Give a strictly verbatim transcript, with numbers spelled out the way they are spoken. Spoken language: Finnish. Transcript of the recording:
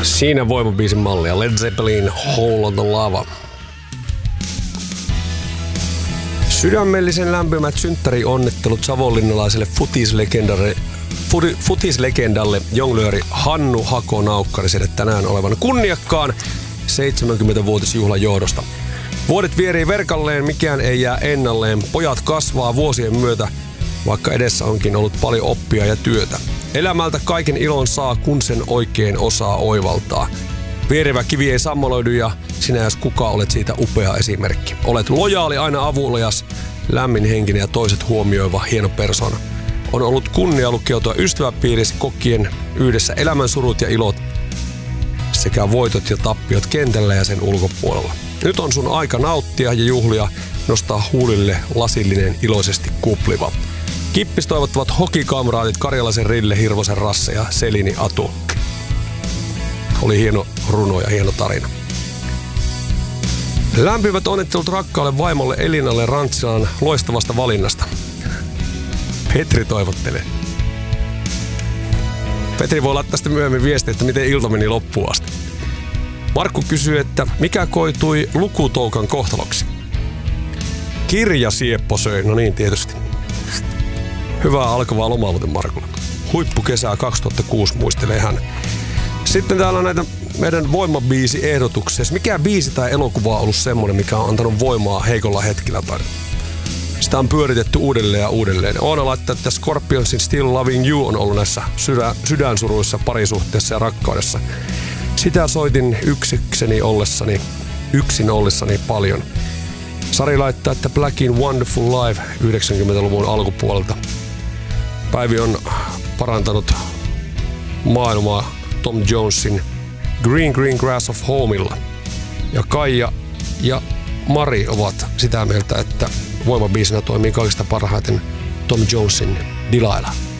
Siinä voimabiisin mallia. Led Zeppelin Hole on the Lava. Sydämellisen lämpimät synttärionnittelut savonlinnalaiselle futislegendalle, futislegendalle jonglööri Hannu Hako-Naukkariselle tänään olevan kunniakkaan seitsemänkymmenvuotisjuhlan johdosta. Vuodet vierii verkalleen, mikään ei jää ennalleen. Pojat kasvaa vuosien myötä, vaikka edessä onkin ollut paljon oppia ja työtä. Elämältä kaiken ilon saa, kun sen oikein osaa oivaltaa. Vierivä kivi ei sammaloidu ja sinä jos kuka olet siitä upea esimerkki. Olet lojaali, aina avulias, lämminhenkinen ja toiset huomioiva hieno persona. On ollut kunnia lukeutua ystäväpiirissä kokien yhdessä elämän surut ja ilot sekä voitot ja tappiot kentällä ja sen ulkopuolella. Nyt on sun aika nauttia ja juhlia, nostaa huulille lasillinen iloisesti kupliva. Kippis toivottavat hokikamraatit Karjalaisen Rille, Hirvosen Rasse ja Selini Atu. Oli hieno runo ja hieno tarina. Lämpimät onnittelut rakkaalle vaimolle Elinalle Rantsilaan loistavasta valinnasta. Petri toivottelee. Petri voi laittaa sitten myöhemmin viestiä, että miten ilta meni loppuun asti. Markku kysyy, että mikä koitui lukutoukan kohtaloksi? Kirja Sieppo söi, no niin tietysti. Hyvää alkavaa lomaa muuten Markulle. Huippukesää kaksituhattakuusi muistelee hän. Sitten täällä on näitä meidän voimabiisi-ehdotuksia. Mikä biisi tai elokuva on ollut semmoinen, mikä on antanut voimaa heikolla hetkellä? Tai sitä on pyöritetty uudelleen ja uudelleen. Oona laittaa, että Scorpionsin Still Loving You on ollut näissä sydä, sydänsuruissa, parisuhteessa ja rakkaudessa. Sitä soitin yksikseni ollessani, yksin ollessani paljon. Sari laittaa, että Blackin Wonderful Life yhdeksänkymmentäluvun alkupuolelta. Päivi on parantanut maailmaa Tom Jonesin Green Green Grass of Homeilla. Ja Kaija ja Mari ovat sitä mieltä, että voimabiisinä toimii kaikista parhaiten Tom Jonesin Delilah.